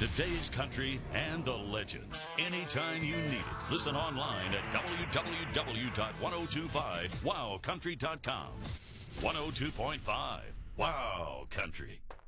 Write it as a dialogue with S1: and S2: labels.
S1: Today's country and the legends. Anytime you need it. Listen online at www.1025wowcountry.com. 102.5 Wow Country.